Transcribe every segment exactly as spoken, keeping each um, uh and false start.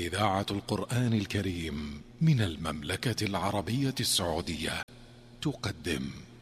إذاعة القرآن الكريم من المملكة العربية السعودية تقدم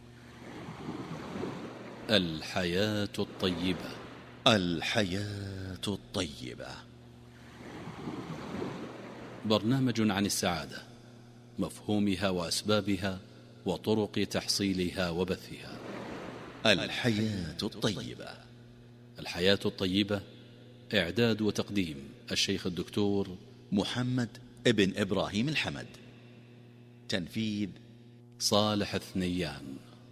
الحياة الطيبة. الحياة الطيبة، برنامج عن السعادة، مفهومها وأسبابها وطرق تحصيلها وبثها. الحياة الطيبة. الحياة الطيبة، إعداد وتقديم الشيخ الدكتور محمد ابن إبراهيم الحمد، تنفيذ صالح الثنيان.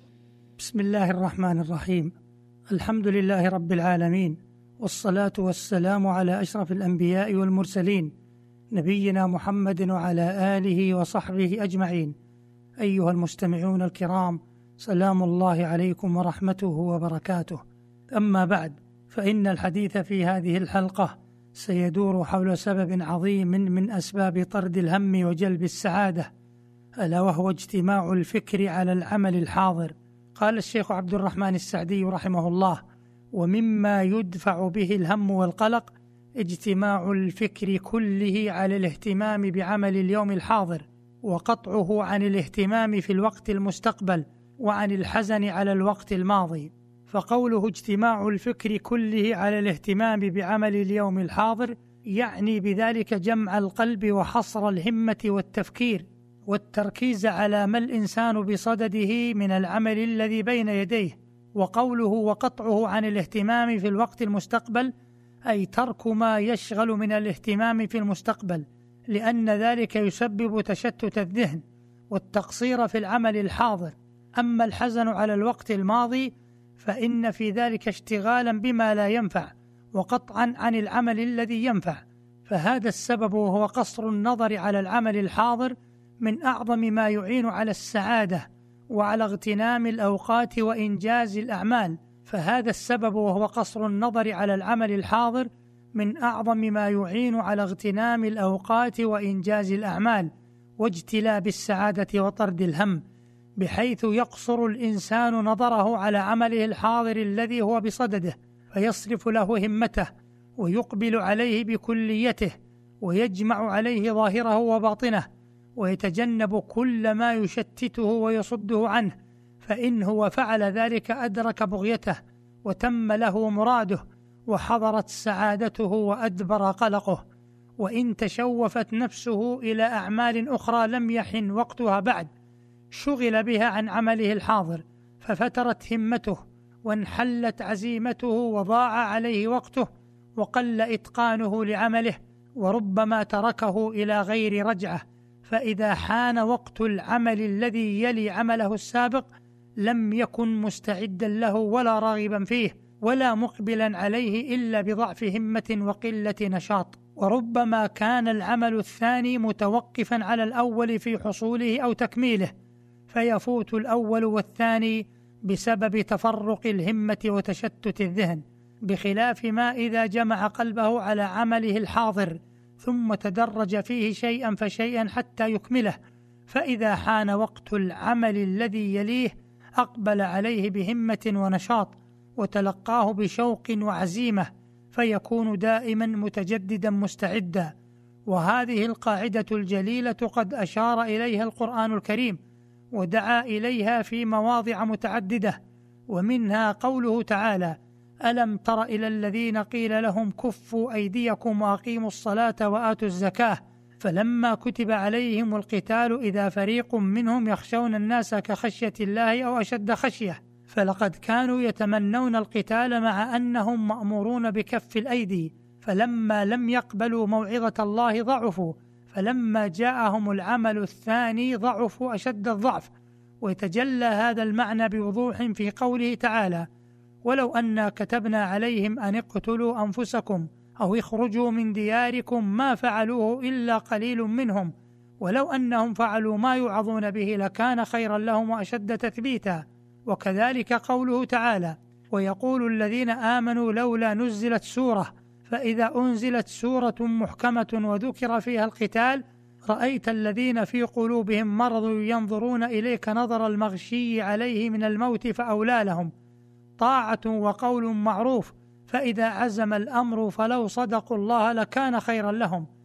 بسم الله الرحمن الرحيم. الحمد لله رب العالمين، والصلاة والسلام على أشرف الأنبياء والمرسلين، نبينا محمد وعلى آله وصحبه أجمعين. أيها المستمعون الكرام، سلام الله عليكم ورحمته وبركاته. أما بعد، فإن الحديث في هذه الحلقة سيدور حول سبب عظيم من أسباب طرد الهم وجلب السعادة، ألا وهو اجتماع الفكر على العمل الحاضر. قال الشيخ عبد الرحمن السعدي رحمه الله: ومما يدفع به الهم والقلق اجتماع الفكر كله على الاهتمام بعمل اليوم الحاضر، وقطعه عن الاهتمام في الوقت المستقبل، وعن الحزن على الوقت الماضي. فقوله اجتماع الفكر كله على الاهتمام بعمل اليوم الحاضر يعني بذلك جمع القلب وحصر الهمة والتفكير والتركيز على ما الإنسان بصدده من العمل الذي بين يديه. وقوله وقطعه عن الاهتمام في الوقت المستقبل أي ترك ما يشغل من الاهتمام في المستقبل، لأن ذلك يسبب تشتت الذهن والتقصير في العمل الحاضر. أما الحزن على الوقت الماضي فإن في ذلك اشتغالا بما لا ينفع وقطعا عن العمل الذي ينفع. فهذا السبب وهو قصر النظر على العمل الحاضر من أعظم ما يعين على السعادة وعلى اغتنام الأوقات وإنجاز الأعمال. فهذا السبب وهو قصر النظر على العمل الحاضر من أعظم ما يعين على اغتنام الأوقات وإنجاز الأعمال واجتلاب السعادة وطرد الهم، بحيث يقصر الإنسان نظره على عمله الحاضر الذي هو بصدده، فيصرف له همته ويقبل عليه بكليته، ويجمع عليه ظاهره وباطنه، ويتجنب كل ما يشتته ويصده عنه. فإن هو فعل ذلك أدرك بغيته وتم له مراده، وحضرت سعادته وأدبر قلقه. وإن تشوفت نفسه إلى أعمال أخرى لم يحن وقتها بعد، شغل بها عن عمله الحاضر، ففترت همته وانحلت عزيمته وضاع عليه وقته وقل إتقانه لعمله، وربما تركه إلى غير رجعة. فإذا حان وقت العمل الذي يلي عمله السابق لم يكن مستعدا له ولا راغبا فيه ولا مقبلا عليه إلا بضعف همة وقلة نشاط. وربما كان العمل الثاني متوقفا على الأول في حصوله أو تكميله، فيفوت الأول والثاني بسبب تفرق الهمة وتشتت الذهن، بخلاف ما إذا جمع قلبه على عمله الحاضر ثم تدرج فيه شيئا فشيئا حتى يكمله، فإذا حان وقت العمل الذي يليه أقبل عليه بهمة ونشاط وتلقاه بشوق وعزيمة، فيكون دائما متجددا مستعدا. وهذه القاعدة الجليلة قد أشار إليها القرآن الكريم ودعا إليها في مواضع متعددة، ومنها قوله تعالى: ألم تر إلى الذين قيل لهم كفوا أيديكم وأقيموا الصلاة وآتوا الزكاة فلما كتب عليهم القتال إذا فريق منهم يخشون الناس كخشية الله أو أشد خشية. فلقد كانوا يتمنون القتال مع أنهم مأمورون بكف الأيدي، فلما لم يقبلوا موعظة الله ضعفوا، فلما جاءهم العمل الثاني ضعفوا أشد الضعف. ويتجلى هذا المعنى بوضوح في قوله تعالى: ولو أنا كتبنا عليهم أن اقتلوا أنفسكم أو اخرجوا من دياركم ما فعلوه إلا قليل منهم ولو أنهم فعلوا ما يوعظون به لكان خيرا لهم وأشد تثبيتا. وكذلك قوله تعالى: ويقول الذين آمنوا لولا نزلت سورة، فإذا أنزلت سورة محكمة وذكر فيها القتال رأيت الذين في قلوبهم مرض ينظرون إليك نظر المغشي عليه من الموت فأولى لهم طاعة وقول معروف، فإذا عزم الأمر فلو صدقوا الله لكان خيرا لهم.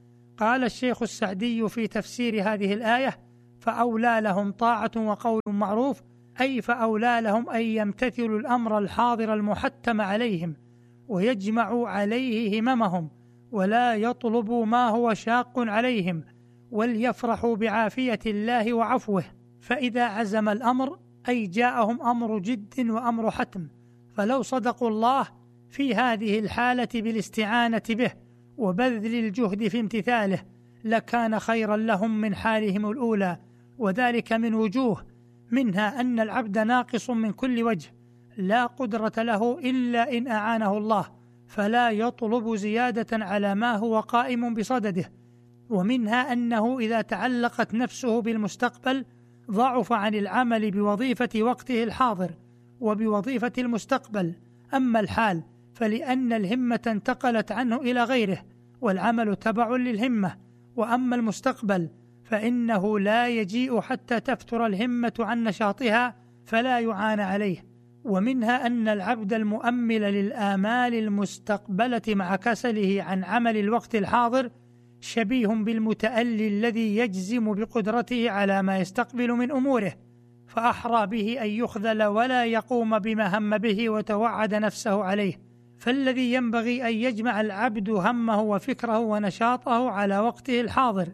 قال الشيخ السعدي في تفسير هذه الآية: فأولى لهم طاعة وقول معروف، أي فأولى لهم أن يمتثلوا الأمر الحاضر المحتم عليهم ويجمعوا عليه هممهم ولا يطلبوا ما هو شاق عليهم، وليفرحوا بعافية الله وعفوه. فإذا عزم الأمر أي جاءهم أمر جد وأمر حتم، فلو صدقوا الله في هذه الحالة بالاستعانة به وبذل الجهد في امتثاله لكان خيرا لهم من حالهم الأولى، وذلك من وجوه، منها أن العبد ناقص من كل وجه لا قدرة له إلا إن أعانه الله، فلا يطلب زيادة على ما هو قائم بصدده، ومنها أنه إذا تعلقت نفسه بالمستقبل ضعف عن العمل بوظيفة وقته الحاضر وبوظيفة المستقبل. أما الحال فلأن الهمة انتقلت عنه إلى غيره والعمل تبع للهمة، وأما المستقبل فإنه لا يجيء حتى تفتر الهمة عن نشاطها فلا يعان عليه. ومنها أن العبد المؤمل للآمال المستقبلة مع كسله عن عمل الوقت الحاضر شبيه بالمتألي الذي يجزم بقدرته على ما يستقبل من أموره، فأحرى به أن يخذل ولا يقوم بما هم به وتوعد نفسه عليه. فالذي ينبغي أن يجمع العبد همه وفكره ونشاطه على وقته الحاضر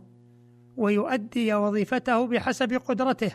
ويؤدي وظيفته بحسب قدرته،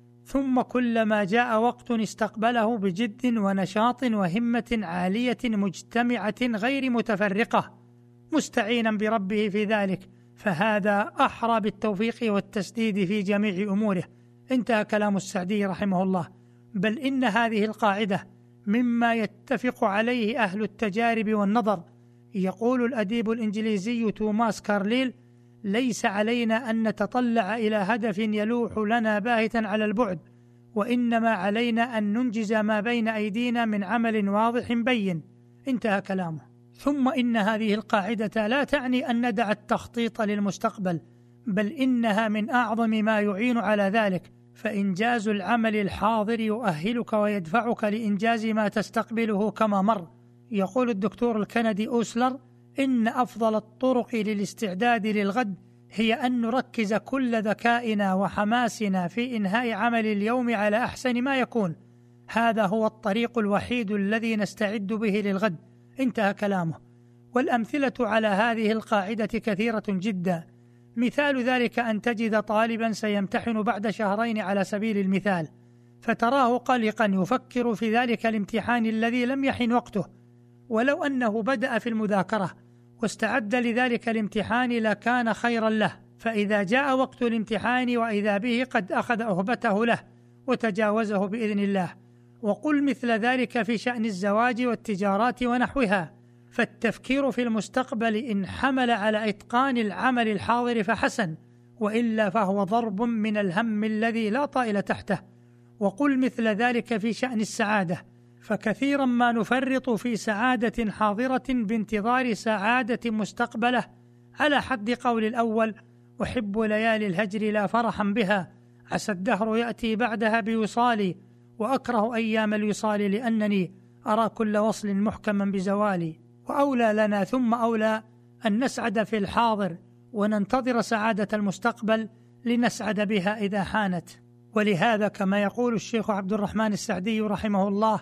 ثم كلما جاء وقت استقبله بجد ونشاط وهمة عالية مجتمعة غير متفرقة مستعينا بربه في ذلك، فهذا أحرى بالتوفيق والتسديد في جميع أموره. انتهى كلام السعدي رحمه الله. بل إن هذه القاعدة مما يتفق عليه أهل التجارب والنظر. يقول الأديب الإنجليزي توماس كارليل: ليس علينا أن نتطلع إلى هدف يلوح لنا باهتا على البعد، وإنما علينا أن ننجز ما بين أيدينا من عمل واضح بين. انتهى كلامه. ثم إن هذه القاعدة لا تعني أن ندع التخطيط للمستقبل، بل إنها من أعظم ما يعين على ذلك، فإنجاز العمل الحاضر يؤهلك ويدفعك لإنجاز ما تستقبله كما مر. يقول الدكتور الكندي أوسلر: إن أفضل الطرق للاستعداد للغد هي أن نركز كل ذكائنا وحماسنا في إنهاء عمل اليوم على أحسن ما يكون. هذا هو الطريق الوحيد الذي نستعد به للغد. انتهى كلامه. والأمثلة على هذه القاعدة كثيرة جدا. مثال ذلك أن تجد طالبا سيمتحن بعد شهرين على سبيل المثال، فتراه قلقا يفكر في ذلك الامتحان الذي لم يحن وقته، ولو أنه بدأ في المذاكرة واستعد لذلك الامتحان لكان خيرا له، فإذا جاء وقت الامتحان وإذا به قد أخذ أهبته له وتجاوزه بإذن الله. وقل مثل ذلك في شأن الزواج والتجارات ونحوها. فالتفكير في المستقبل إن حمل على إتقان العمل الحاضر فحسن، وإلا فهو ضرب من الهم الذي لا طائل تحته. وقل مثل ذلك في شأن السعادة، فكثيرا ما نفرط في سعادة حاضرة بانتظار سعادة مستقبلة، على حد قول الأول: أحب ليالي الهجر لا فرحا بها، عسى الدهر يأتي بعدها بوصالي، وأكره أيام الوصال لأنني أرى كل وصل محكما بزوالي. وأولى لنا ثم أولى أن نسعد في الحاضر وننتظر سعادة المستقبل لنسعد بها إذا حانت. ولهذا كما يقول الشيخ عبد الرحمن السعدي رحمه الله: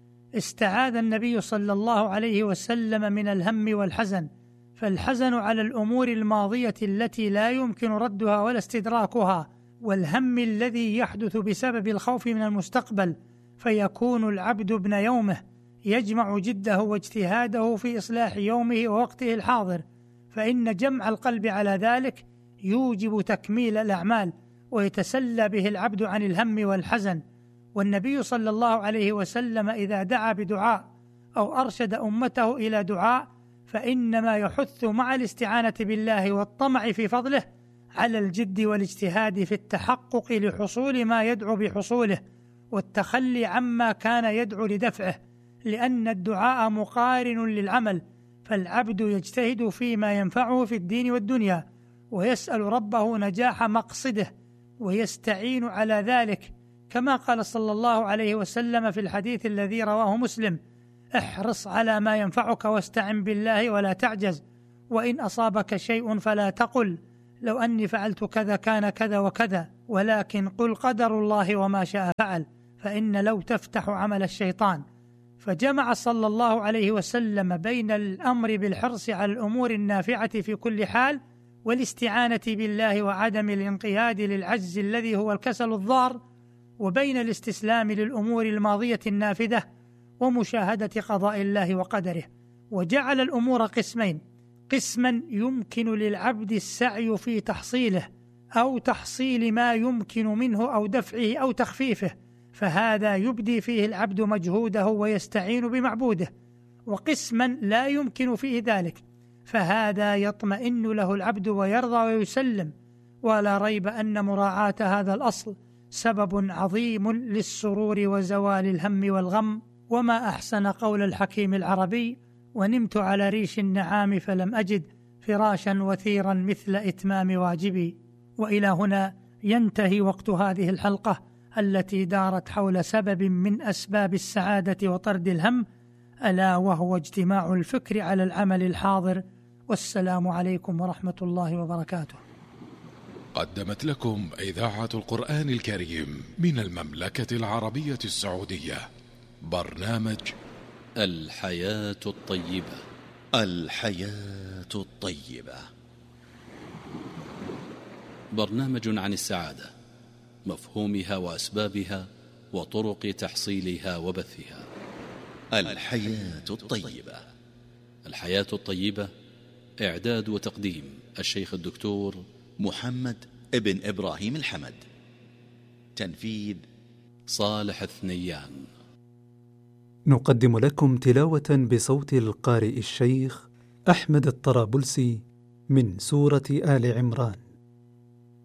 استعاذ النبي صلى الله عليه وسلم من الهم والحزن، فالحزن على الأمور الماضية التي لا يمكن ردها ولا استدراكها، والهم الذي يحدث بسبب الخوف من المستقبل، فيكون العبد ابن يومه يجمع جده واجتهاده في إصلاح يومه ووقته الحاضر، فإن جمع القلب على ذلك يوجب تكميل الأعمال ويتسلى به العبد عن الهم والحزن. والنبي صلى الله عليه وسلم إذا دعا بدعاء أو أرشد أمته إلى دعاء فإنما يحث مع الاستعانة بالله والطمع في فضله على الجد والاجتهاد في التحقق لحصول ما يدعو بحصوله، والتخلي عما كان يدعو لدفعه، لأن الدعاء مقارن للعمل، فالعبد يجتهد فيما ينفعه في الدين والدنيا، ويسأل ربه نجاح مقصده ويستعين على ذلك، كما قال صلى الله عليه وسلم في الحديث الذي رواه مسلم: احرص على ما ينفعك واستعن بالله ولا تعجز. وإن أصابك شيء فلا تقل لو أني فعلت كذا كان كذا وكذا، ولكن قل قدر الله وما شاء فعل، فإن لو تفتح عمل الشيطان. فجمع صلى الله عليه وسلم بين الأمر بالحرص على الأمور النافعة في كل حال والاستعانة بالله وعدم الانقياد للعجز الذي هو الكسل الضار، وبين الاستسلام للأمور الماضية النافذة ومشاهدة قضاء الله وقدره. وجعل الأمور قسمين: قسما يمكن للعبد السعي في تحصيله أو تحصيل ما يمكن منه أو دفعه أو تخفيفه، فهذا يبدي فيه العبد مجهوده ويستعين بمعبوده. وقسما لا يمكن فيه ذلك، فهذا يطمئن له العبد ويرضى ويسلم. ولا ريب أن مراعاة هذا الأصل سبب عظيم للسرور وزوال الهم والغم. وما أحسن قول الحكيم العربي: ونمت على ريش النعام فلم أجد فراشا وثيرا مثل إتمام واجبي. وإلى هنا ينتهي وقت هذه الحلقة التي دارت حول سبب من أسباب السعادة وطرد الهم، ألا وهو اجتماع الفكر على العمل الحاضر. والسلام عليكم ورحمة الله وبركاته. قدمت لكم إذاعة القرآن الكريم من المملكة العربية السعودية برنامج الحياة الطيبة. الحياة الطيبة، برنامج عن السعادة، مفهومها وأسبابها وطرق تحصيلها وبثها. الحياة الطيبة. الحياة الطيبة، إعداد وتقديم الشيخ الدكتور محمد ابن إبراهيم الحمد. تنفيذ صالح الثنيان. نقدم لكم تلاوة بصوت القارئ الشيخ أحمد الطرابلسي من سورة آل عمران.